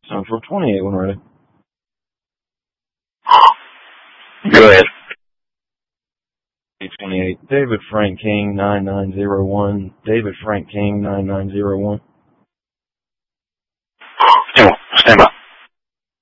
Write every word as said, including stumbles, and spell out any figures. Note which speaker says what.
Speaker 1: Central twenty-eight when ready.
Speaker 2: Go ahead.
Speaker 1: twenty-eight. David Frank King, nine nine zero one. David Frank King, nine nine zero one.
Speaker 2: Stand by.